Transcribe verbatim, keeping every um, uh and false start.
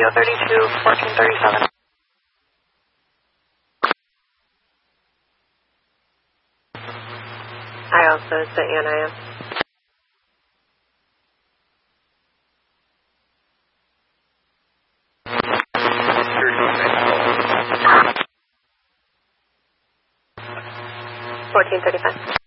Tango thirty-two, fourteen thirty-seven. I also sent you an I M. fourteen thirty-five.